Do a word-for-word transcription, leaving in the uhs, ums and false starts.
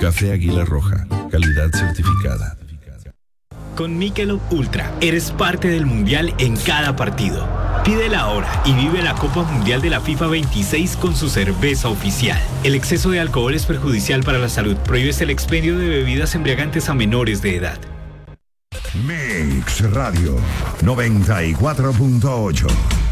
Café Águila Roja, calidad certificada. Con Michelob Ultra, eres parte del Mundial en cada partido. Pídela ahora y vive la Copa Mundial de la FIFA veintiséis con su cerveza oficial. El exceso de alcohol es perjudicial para la salud. Prohíbes el expendio de bebidas embriagantes a menores de edad. Mix Radio noventa y cuatro punto ocho.